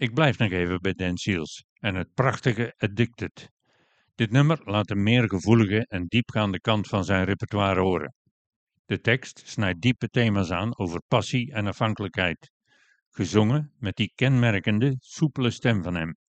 Ik blijf nog even bij Dan Seals en het prachtige Addicted. Dit nummer laat een meer gevoelige en diepgaande kant van zijn repertoire horen. De tekst snijdt diepe thema's aan over passie en afhankelijkheid, gezongen met die kenmerkende, soepele stem van hem.